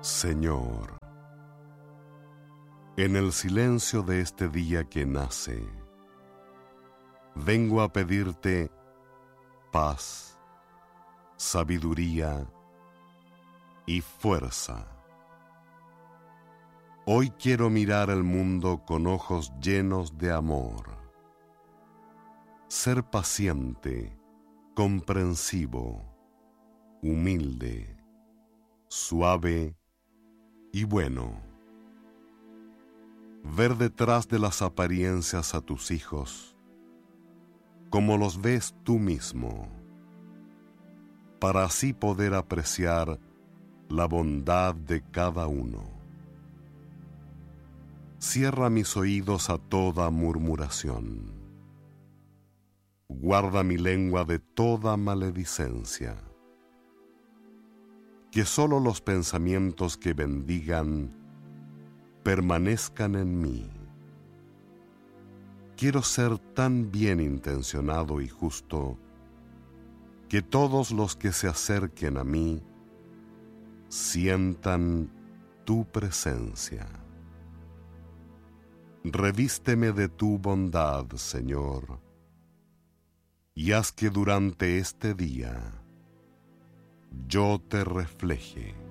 Señor, en el silencio de este día que nace, vengo a pedirte paz, sabiduría y fuerza. Hoy quiero mirar el mundo con ojos llenos de amor, ser paciente, comprensivo, humilde, suave y bueno. Ver detrás de las apariencias a tus hijos como los ves tú mismo, para así poder apreciar la bondad de cada uno. Cierra mis oídos a toda murmuración. Guarda mi lengua de toda maledicencia. Que sólo los pensamientos que bendigan permanezcan en mí. Quiero ser tan bien intencionado y justo que todos los que se acerquen a mí sientan tu presencia. Revísteme de tu bondad, Señor, y haz que durante este día yo te refleje.